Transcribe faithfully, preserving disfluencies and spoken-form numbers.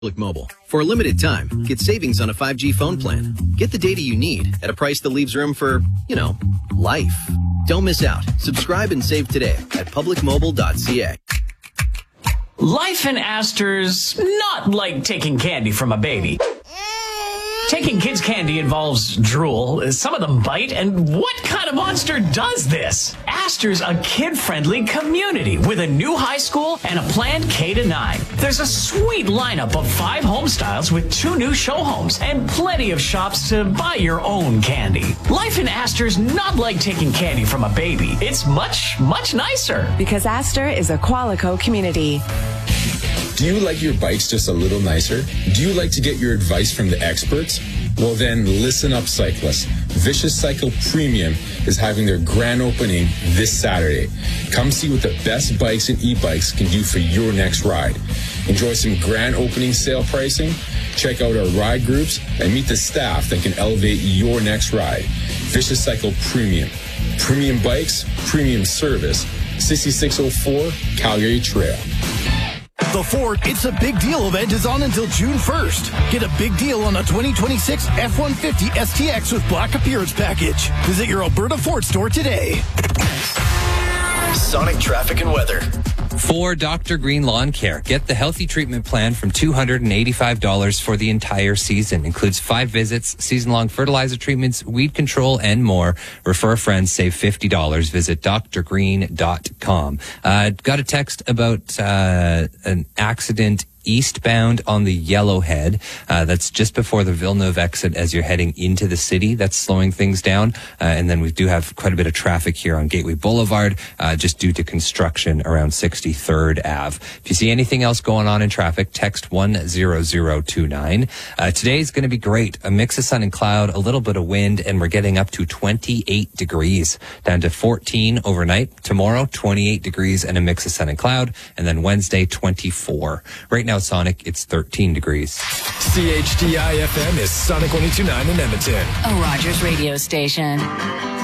Public Mobile. For a limited time, get savings on a five G phone plan. Get the data you need at a price that leaves room for, you know, life. Don't miss out. Subscribe and save today at public mobile dot c a. Life in Astor's not like taking candy from a baby. Taking kids' candy involves drool. Some of them bite. And what kind of monster does this? Astor's a kid-friendly community with a new high school and a planned K to nine. There's a sweet lineup of five home styles with two new show homes and plenty of shops to buy your own candy. Life in Astor's not like taking candy from a baby. It's much, much nicer. Because Astor is a Qualico community. Do you like your bikes just a little nicer? Do you like to get your advice from the experts? Well then, listen up, cyclists. Vicious Cycle Premium is having their grand opening this Saturday. Come see what the best bikes and e-bikes can do for your next ride. Enjoy some grand opening sale pricing, check out our ride groups, and meet the staff that can elevate your next ride. Vicious Cycle Premium. Premium bikes, premium service. sixty-six oh four Calgary Trail. The Ford It's a Big Deal event is on until June first. Get a big deal on a twenty twenty-six F one fifty S T X with Black Appearance Package. Visit your Alberta Ford store today. Sonic traffic and weather. For Doctor Green Lawn Care, get the healthy treatment plan from two hundred eighty-five dollars for the entire season. Includes five visits, season-long fertilizer treatments, weed control, and more. Refer a friend, save fifty dollars. Visit d r green dot com. Uh, got a text about uh, an accident eastbound on the Yellowhead. Uh, that's just before the Villeneuve exit as you're heading into the city. That's slowing things down. Uh, and then we do have quite a bit of traffic here on Gateway Boulevard, uh, just due to construction around sixty-third Avenue. If you see anything else going on in traffic, text one zero zero two nine. Uh, today's going to be great. A mix of sun and cloud, a little bit of wind, and we're getting up to twenty-eight degrees, down to fourteen overnight. Tomorrow, twenty-eight degrees and a mix of sun and cloud. And then Wednesday, twenty-four. Right now, Sonic, it's thirteen degrees. C H D I F M is Sonic one oh two point nine in Edmonton. A Rogers radio station.